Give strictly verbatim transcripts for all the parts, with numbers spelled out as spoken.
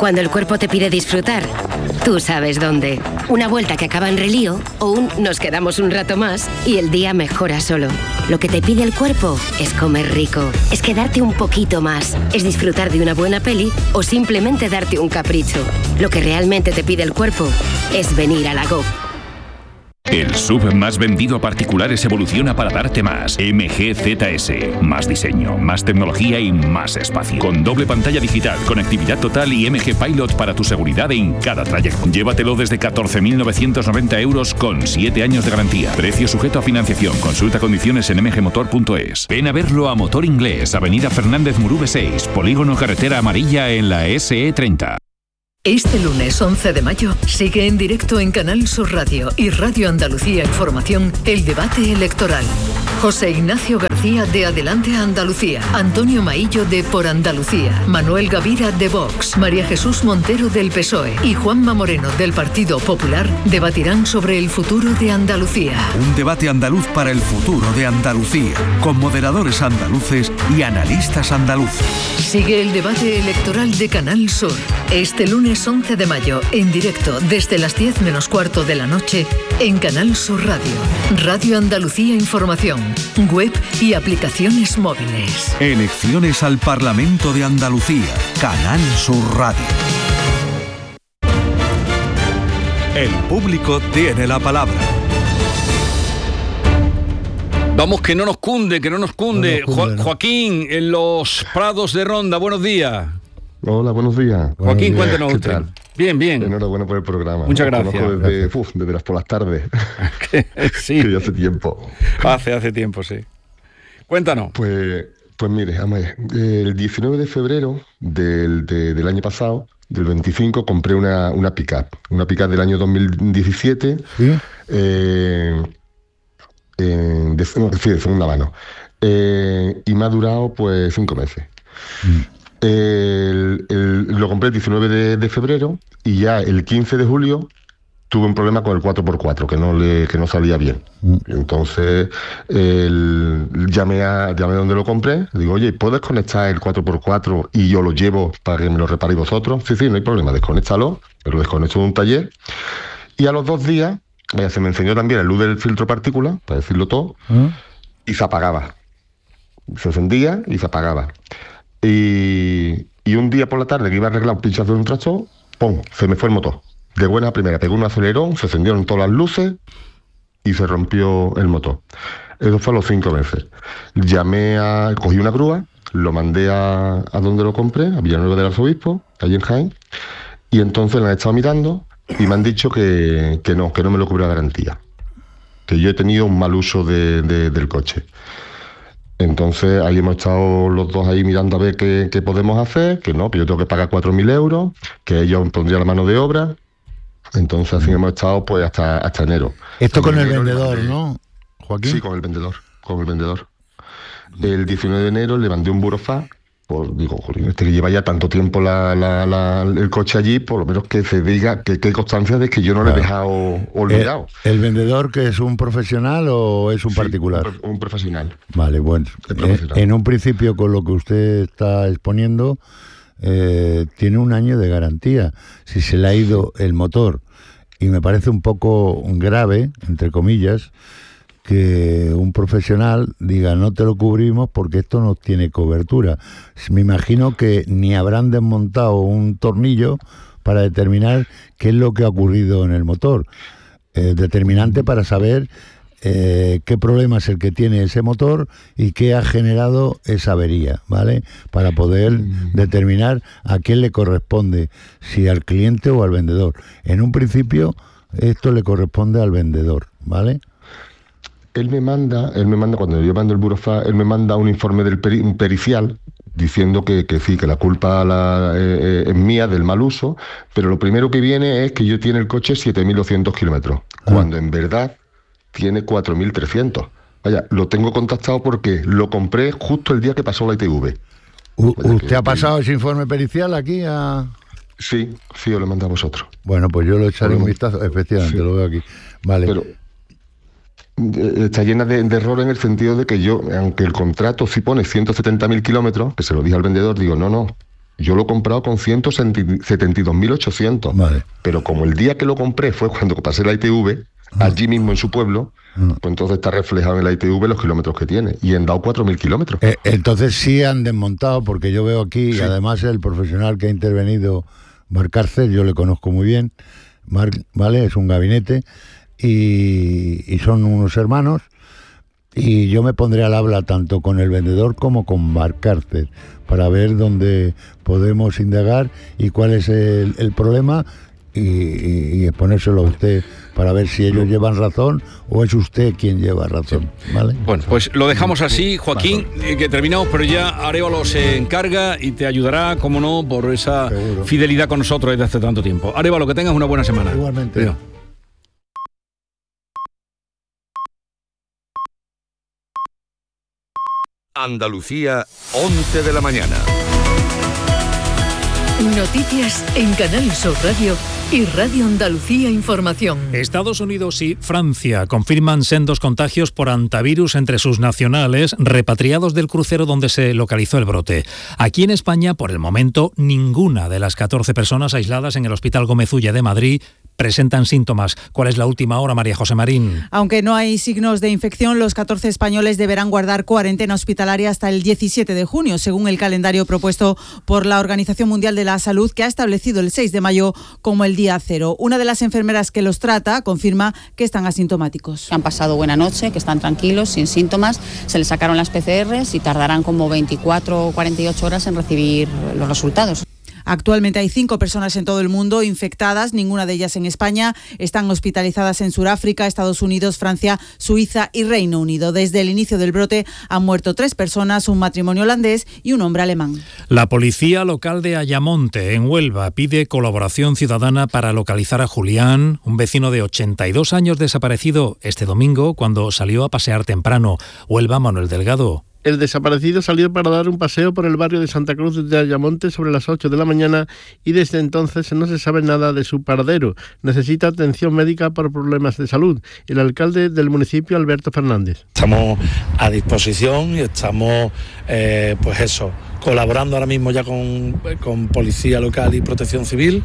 Cuando el cuerpo te pide disfrutar, tú sabes dónde. Una vuelta que acaba en relío o un nos quedamos un rato más y el día mejora solo. Lo que te pide el cuerpo es comer rico, es quedarte un poquito más, es disfrutar de una buena peli o simplemente darte un capricho. Lo que realmente te pide el cuerpo es venir a la Go. El S U V más vendido a particulares evoluciona para darte más. M G Z S. Más diseño, más tecnología y más espacio. Con doble pantalla digital, conectividad total y M G Pilot para tu seguridad en cada trayecto. Llévatelo desde catorce mil novecientos noventa euros con siete años de garantía. Precio sujeto a financiación. Consulta condiciones en m g motor punto es. Ven a verlo a Motor Inglés, Avenida Fernández Murube seis, Polígono Carretera Amarilla en la S E treinta. Este lunes once de mayo sigue en directo en Canal Sur Radio y Radio Andalucía Información el debate electoral. José Ignacio García de Adelante Andalucía, Antonio Maillo de Por Andalucía, Manuel Gavira de Vox, María Jesús Montero del P S O E y Juanma Moreno del Partido Popular debatirán sobre el futuro de Andalucía. Un debate andaluz para el futuro de Andalucía, con moderadores andaluces y analistas andaluces. Sigue el debate electoral de Canal Sur. Este lunes once de mayo, en directo desde las diez menos cuarto de la noche, en Canal Sur Radio, Radio Andalucía Información, web y aplicaciones móviles. Elecciones al Parlamento de Andalucía, Canal Sur Radio. El público tiene la palabra. Vamos, que no nos cunde, que no nos cunde. No nos cunde, Jo- ¿no? Joaquín, en los Prados de Ronda, buenos días. Hola, buenos días. Joaquín, Buenos días. cuéntenos ¿Qué usted. tal? Bien, bien. Enhorabuena por el programa. Muchas Os gracias. conozco desde, uf, desde las por las tardes, Sí, que ya hace tiempo. hace, hace tiempo, sí. Cuéntanos. Pues, pues mire, vamos a ver. El diecinueve de febrero del, de- del año pasado, del veinticinco, compré una, una pick-up. Una pick-up del año dos mil diecisiete. ¿Sí? eh, en- de, no, sí, de segunda mano. Eh, y me ha durado pues cinco meses. El- el- lo compré el diecinueve de, de febrero y ya el quince de julio tuve un problema con el cuatro por cuatro que no le que no salía bien. Mm. Entonces el- llamé a llamé donde lo compré, digo, oye, ¿puedes conectar el cuatro por cuatro y yo lo llevo para que me lo reparéis vosotros? Sí, sí, no hay problema, desconéctalo, pero lo desconecto de un taller. Y a los dos días eh, se me encendió también la luz del filtro partícula, para decirlo todo, ¿Ah? y se apagaba. Se encendía y se apagaba. Y, y un día por la tarde que iba a arreglar un pinchazo de un tractor, ¡pum!, se me fue el motor. De buena a primera, pegó un acelerón, se encendieron todas las luces y se rompió el motor. Eso fue a los cinco meses. Llamé a... Cogí una grúa, lo mandé a, a donde lo compré, a Villanueva del Arzobispo, allí en Jaén, y entonces la han estado mirando y me han dicho que, que no, que no me lo cubre la garantía. Que yo he tenido un mal uso de, de- del coche. Entonces ahí hemos estado los dos ahí mirando a ver qué, qué podemos hacer, que no, que yo tengo que pagar cuatro mil euros, que ellos pondrían la mano de obra. Entonces así hemos estado pues hasta, hasta enero. Esto En con el enero le vendedor, mandé- ¿no, Joaquín? Sí, con el vendedor, con el vendedor. El diecinueve de enero le mandé un burofax, pues digo, joder, este que lleva ya tanto tiempo la, la- la- el coche allí, por lo menos que se diga que, que hay constancia de que yo no le he Claro. dejado Eh, olvidado. ¿El vendedor que es un profesional o es un Sí, particular? Un, pro- un profesional. Vale, bueno. Es eh, profesional. en un principio, con lo que usted está exponiendo, eh, tiene un año de garantía. Si se le ha ido el motor, y me parece un poco grave, entre comillas, que un profesional diga no te lo cubrimos porque esto no tiene cobertura. Me imagino que ni habrán desmontado un tornillo para determinar qué es lo que ha ocurrido en el motor. Eh, determinante para saber eh, qué problema es el que tiene ese motor y qué ha generado esa avería, ¿vale? Para poder determinar a quién le corresponde, si al cliente o al vendedor. En un principio, esto le corresponde al vendedor, ¿vale? Él me manda, él me manda, cuando yo mando el burofax, él me manda un informe del peri- un pericial diciendo que, que sí, que la culpa la, eh, eh, es mía del mal uso, pero lo primero que viene es que yo tiene el coche siete mil doscientos kilómetros, cuando en verdad tiene cuatro mil trescientos. Vaya, lo tengo contactado porque lo compré justo el día que pasó la I T V. U- Vaya, ¿Usted que- ha pasado ese informe pericial aquí a...? Sí, sí, os lo mando a vosotros. Bueno, pues yo lo echaré un Bueno, vistazo, efectivamente, sí. lo veo aquí. Vale. Pero eh, está llena de, de error en el sentido de que yo, aunque el contrato sí pone ciento setenta mil kilómetros, que se lo dije al vendedor, digo, no, no, Yo lo he comprado con ciento setenta y dos mil ochocientos. Vale. Pero como el día que lo compré fue cuando pasé la I T V, ah. allí mismo en su pueblo, ah. pues entonces está reflejado en la I T V los kilómetros que tiene. Y han dado cuatro mil kilómetros. Eh, entonces sí han desmontado, porque yo veo aquí, sí. y además el profesional que ha intervenido, Marc Cárcel, yo le conozco muy bien, Marc, ¿vale? Es un gabinete y, y son unos hermanos. Y yo me pondré al habla tanto con el vendedor como con Marc Cárcel para ver dónde podemos indagar y cuál es el, el problema y, y, y exponérselo a usted para ver si ellos llevan razón o es usted quien lleva razón, ¿vale? Bueno, pues lo dejamos así, Joaquín, que terminamos, pero ya Arévalo se encarga y te ayudará, como no, por esa Seguro. fidelidad con nosotros desde hace tanto tiempo. Arévalo, que tengas una buena semana. Igualmente. Mira. Andalucía, once de la mañana. Noticias en Canal Sur Radio y Radio Andalucía Información. Estados Unidos y Francia confirman sendos contagios por hantavirus entre sus nacionales repatriados del crucero donde se localizó el brote. Aquí en España, por el momento, ninguna de las catorce personas aisladas en el Hospital Gómez Ulla de Madrid presentan síntomas. ¿Cuál es la última hora, María José Marín? Aunque no hay signos de infección, los catorce españoles deberán guardar cuarentena hospitalaria hasta el diecisiete de junio, según el calendario propuesto por la Organización Mundial de la Salud, que ha establecido el seis de mayo como el día cero. Una de las enfermeras que los trata confirma que están asintomáticos. Han pasado buena noche, que están tranquilos, sin síntomas, se les sacaron las P C Rs y tardarán como veinticuatro o cuarenta y ocho horas en recibir los resultados. Actualmente hay cinco personas en todo el mundo infectadas, ninguna de ellas en España. Están hospitalizadas en Sudáfrica, Estados Unidos, Francia, Suiza y Reino Unido. Desde el inicio del brote han muerto tres personas, un matrimonio holandés y un hombre alemán. La policía local de Ayamonte, en Huelva, pide colaboración ciudadana para localizar a Julián, un vecino de ochenta y dos años desaparecido este domingo cuando salió a pasear temprano. Huelva, Manuel Delgado. El desaparecido salió para dar un paseo por el barrio de Santa Cruz de Ayamonte sobre las ocho de la mañana y desde entonces no se sabe nada de su paradero. Necesita atención médica por problemas de salud. El alcalde del municipio, Alberto Fernández. Estamos a disposición y estamos, eh, pues eso, colaborando ahora mismo ya con, con Policía Local y Protección Civil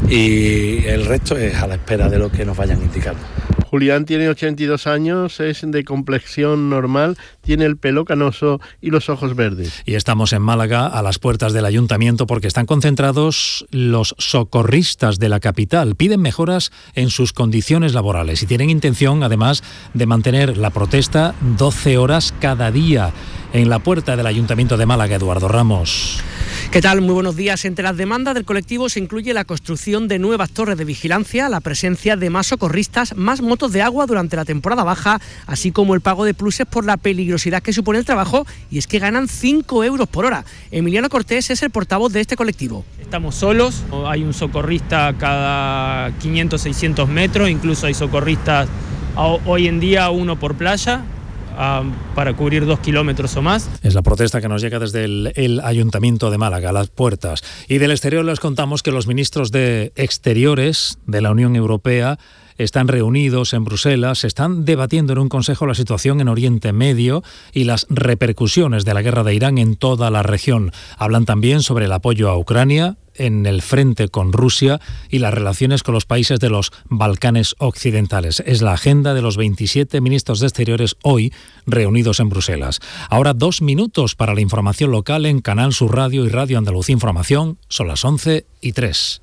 y el resto es a la espera de lo que nos vayan indicando. Julián tiene ochenta y dos años, es de complexión normal, tiene el pelo canoso y los ojos verdes. Y estamos en Málaga, a las puertas del ayuntamiento, porque están concentrados los socorristas de la capital. Piden mejoras en sus condiciones laborales y tienen intención, además, de mantener la protesta doce horas cada día. En la puerta del Ayuntamiento de Málaga, Eduardo Ramos. ¿Qué tal? Muy buenos días. Entre las demandas del colectivo se incluye la construcción de nuevas torres de vigilancia, la presencia de más socorristas, más motos de agua durante la temporada baja, así como el pago de pluses por la peligrosidad que supone el trabajo, y es que ganan cinco euros por hora. Emiliano Cortés es el portavoz de este colectivo. Estamos solos, hay un socorrista cada quinientos, seiscientos metros, incluso hay socorristas hoy en día uno por playa, para cubrir dos kilómetros o más. Es la protesta que nos llega desde el, el Ayuntamiento de Málaga, a las puertas. Y del exterior les contamos que los ministros de Exteriores de la Unión Europea están reunidos en Bruselas, están debatiendo en un consejo la situación en Oriente Medio y las repercusiones de la guerra de Irán en toda la región. Hablan también sobre el apoyo a Ucrania en el frente con Rusia y las relaciones con los países de los Balcanes occidentales. Es la agenda de los veintisiete ministros de Exteriores hoy reunidos en Bruselas. Ahora dos minutos para la información local en Canal Sur Radio y Radio Andalucía Información. Son las once y tres.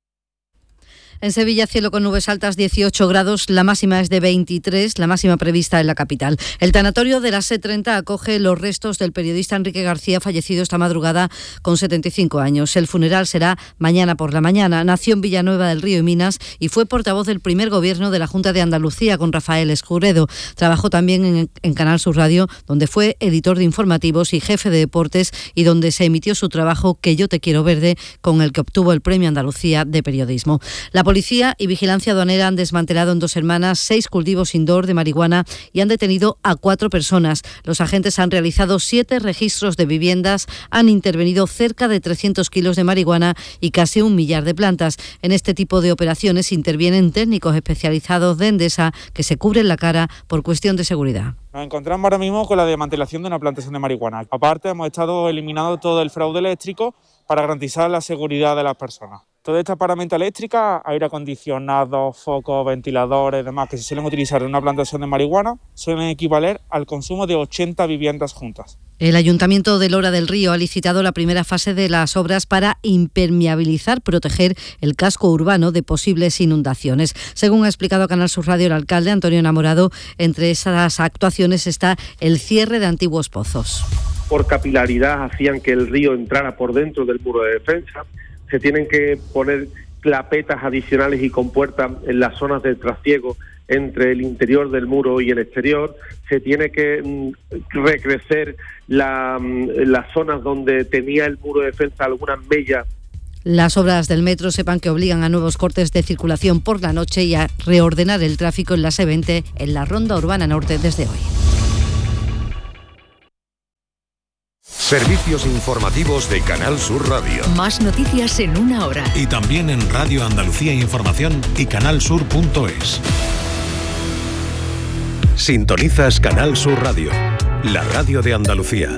En Sevilla, cielo con nubes altas, dieciocho grados, la máxima es de veintitrés, la máxima prevista en la capital. El tanatorio de la S treinta acoge los restos del periodista Enrique García, fallecido esta madrugada con setenta y cinco años. El funeral será mañana por la mañana. Nació en Villanueva del Río y Minas y fue portavoz del primer gobierno de la Junta de Andalucía con Rafael Escudero. Trabajó también en, en Canal Sur Radio, donde fue editor de informativos y jefe de deportes y donde se emitió su trabajo Que yo te quiero verde, con el que obtuvo el Premio Andalucía de Periodismo. La Policía y Vigilancia Aduanera han desmantelado en Dos Hermanas seis cultivos indoor de marihuana y han detenido a cuatro personas. Los agentes han realizado siete registros de viviendas, han intervenido cerca de trescientos kilos de marihuana y casi un millar de plantas. En este tipo de operaciones intervienen técnicos especializados de Endesa que se cubren la cara por cuestión de seguridad. Nos encontramos ahora mismo con la desmantelación de una plantación de marihuana. Aparte, hemos estado eliminando todo el fraude eléctrico, para garantizar la seguridad de las personas. Toda esta paramenta eléctrica, aire acondicionado, focos, ventiladores, demás, que se suelen utilizar en una plantación de marihuana, suelen equivaler al consumo de ochenta viviendas juntas. El Ayuntamiento de Lora del Río ha licitado la primera fase de las obras para impermeabilizar, proteger el casco urbano de posibles inundaciones. Según ha explicado a Canal Sur Radio el alcalde Antonio Enamorado, entre esas actuaciones está el cierre de antiguos pozos. Por capilaridad hacían que el río entrara por dentro del muro de defensa. Se tienen que poner clapetas adicionales y compuertas en las zonas de trasiego entre el interior del muro y el exterior. Se tiene que mm, recrecer la, mm, las zonas donde tenía el muro de defensa algunas mellas. Las obras del metro sepan que obligan a nuevos cortes de circulación por la noche y a reordenar el tráfico en la C veinte en la Ronda Urbana Norte desde hoy. Servicios informativos de Canal Sur Radio. Más noticias en una hora. Y también en Radio Andalucía Información y canalsur punto es. Sintonizas Canal Sur Radio, la radio de Andalucía.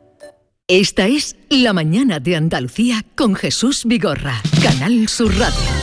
Esta es La Mañana de Andalucía con Jesús Vigorra, Canal Sur Radio.